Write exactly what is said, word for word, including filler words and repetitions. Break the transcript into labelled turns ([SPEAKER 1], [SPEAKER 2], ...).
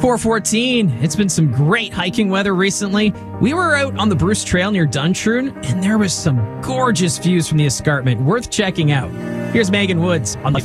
[SPEAKER 1] four fourteen. It's been some great hiking weather recently. We were out on the Bruce Trail near Duntroon, and there was some gorgeous views from the escarpment worth checking out. Here's Megan Woods on the